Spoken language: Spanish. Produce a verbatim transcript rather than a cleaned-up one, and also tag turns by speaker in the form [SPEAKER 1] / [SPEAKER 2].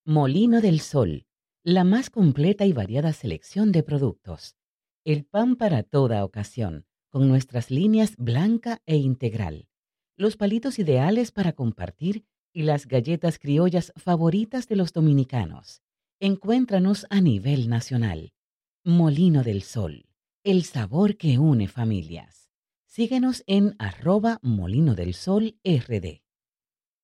[SPEAKER 1] Molino del Sol, la más completa y variada selección de productos. El pan para toda ocasión, con nuestras líneas blanca e integral. Los palitos ideales para compartir y las galletas criollas favoritas de los dominicanos. Encuéntranos a nivel nacional. Molino del Sol, el sabor que une familias. Síguenos en arroba Molino del Sol R D.